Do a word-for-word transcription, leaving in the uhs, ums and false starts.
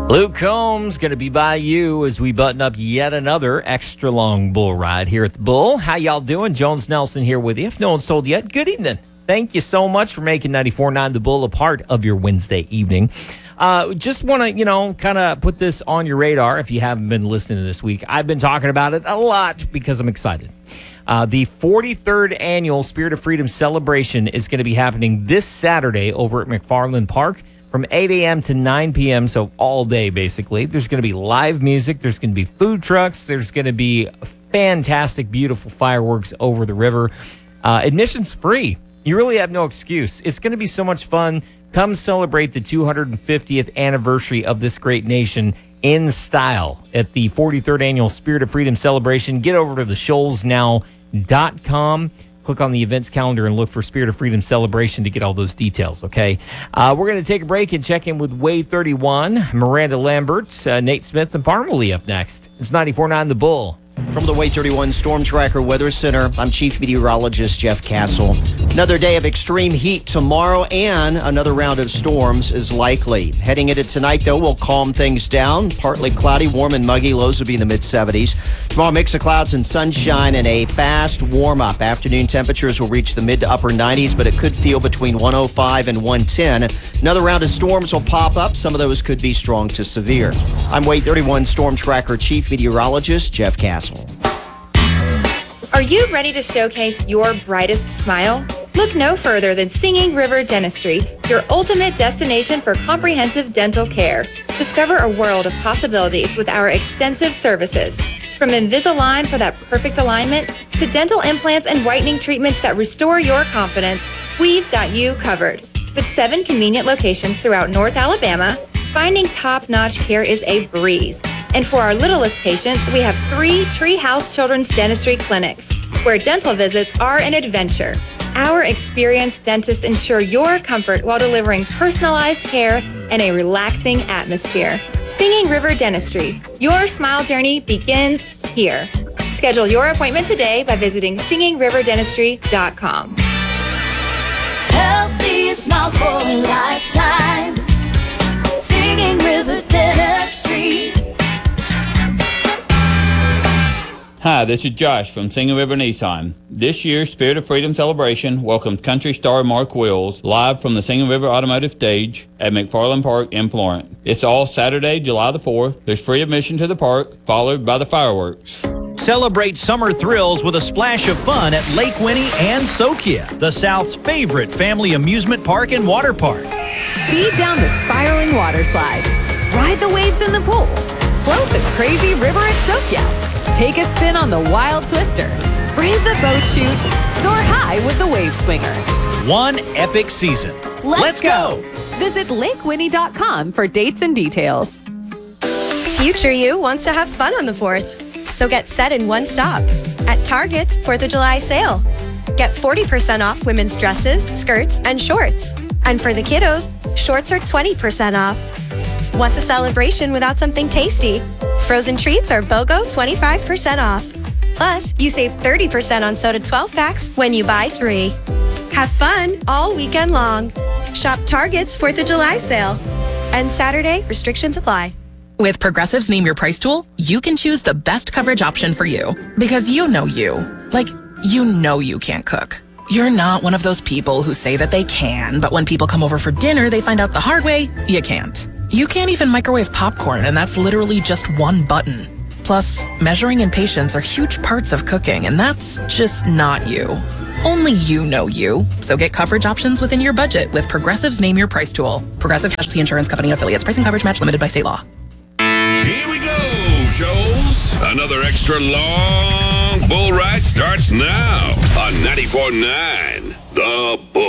Luke Combs going to be by you as we button up yet another extra long bull ride here at the Bull. How y'all doing? Jones Nelson here with you. If no one's told you yet, good evening. Thank you so much for making ninety-four point nine The Bull a part of your Wednesday evening. Uh, just want to, you know, kind of put this on your radar if you haven't been listening this week. I've been talking about it a lot because I'm excited. Uh, the forty-third annual Spirit of Freedom celebration is going to be happening this Saturday over at McFarland Park from eight a.m. to nine p.m., so all day, basically. There's going to be live music. There's going to be food trucks. There's going to be fantastic, beautiful fireworks over the river. Uh, admission's free. You really have no excuse. It's going to be so much fun. Come celebrate the two hundred fiftieth anniversary of this great nation in style at the forty-third Annual Spirit of Freedom Celebration. Get over to the shoals now dot com. Click on the events calendar and look for Spirit of Freedom Celebration to get all those details, okay? Uh, we're going to take a break and check in with Way thirty-one, Miranda Lambert, uh, Nate Smith, and Parmalee up next. It's ninety-four point nine The Bull. From the Way thirty-one Storm Tracker Weather Center, I'm Chief Meteorologist Jeff Castle. Another day of extreme heat tomorrow, and another round of storms is likely. Heading into tonight, though, we'll calm things down. Partly cloudy, warm and muggy. Lows will be in the mid-seventies. Tomorrow, mix of clouds and sunshine and a fast warm-up. Afternoon temperatures will reach the mid to upper nineties, but it could feel between one oh five and one ten. Another round of storms will pop up. Some of those could be strong to severe. I'm Way thirty-one Storm Tracker Chief Meteorologist Jeff Castle. Are you ready to showcase your brightest smile? Look no further than Singing River Dentistry, your ultimate destination for comprehensive dental care. Discover a world of possibilities with our extensive services. From Invisalign for that perfect alignment to dental implants and whitening treatments that restore your confidence, we've got you covered. With seven convenient locations throughout North Alabama, finding top-notch care is a breeze. And for our littlest patients, we have three Treehouse Children's Dentistry clinics, where dental visits are an adventure. Our experienced dentists ensure your comfort while delivering personalized care and a relaxing atmosphere. Singing River Dentistry, your smile journey begins here. Schedule your appointment today by visiting singing river dentistry dot com. Healthy smiles for a lifetime. Singing River Dentistry. Hi, this is Josh from Singing River Nissan. This year's Spirit of Freedom celebration welcomes country star Mark Wills live from the Singing River Automotive Stage at McFarland Park in Florence. It's all Saturday, July the fourth. There's free admission to the park, followed by the fireworks. Celebrate summer thrills with a splash of fun at Lake Winnie and Sokia, the South's favorite family amusement park and water park. Speed down the spiraling water slides, ride the waves in the pool, float the crazy river at Sokia. Take a spin on the Wild Twister. Brave the boat chute. Soar high with the Wave Swinger. One epic season. Let's, Let's go. go! Visit lake winnie dot com for dates and details. Future you wants to have fun on the fourth. So get set in one stop. At Target's fourth of July sale. Get forty percent off women's dresses, skirts, and shorts. And for the kiddos, shorts are twenty percent off. What's a celebration without something tasty? Frozen treats are BOGO twenty-five percent off. Plus, you save thirty percent on soda twelve packs when you buy three. Have fun all weekend long. Shop Target's fourth of July sale. And Saturday, restrictions apply. With Progressive's Name Your Price tool, you can choose the best coverage option for you. Because you know you. Like, you know you can't cook. You're not one of those people who say that they can, but when people come over for dinner, they find out the hard way, you can't. You can't even microwave popcorn, and that's literally just one button. Plus, measuring and patience are huge parts of cooking, and that's just not you. Only you know you. So get coverage options within your budget with Progressive's Name Your Price tool. Progressive Casualty Insurance Company and Affiliates. Pricing coverage match limited by state law. Here we go, shows. Another extra long bull ride starts now on ninety-four point nine The Bull.